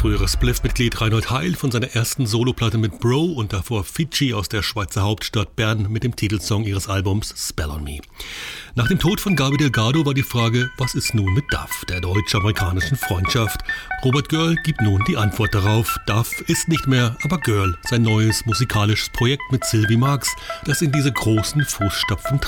Früheres Spliff-Mitglied Reinhold Heil von seiner ersten Soloplatte mit Bro und davor Fidschi aus der Schweizer Hauptstadt Bern mit dem Titelsong ihres Albums Spell on Me. Nach dem Tod von Gaby Delgado war die Frage, was ist nun mit Duff, der deutsch-amerikanischen Freundschaft? Robert Girl gibt nun die Antwort darauf. Duff ist nicht mehr, aber Girl, sein neues musikalisches Projekt mit Sylvie Marx, das in diese großen Fußstapfen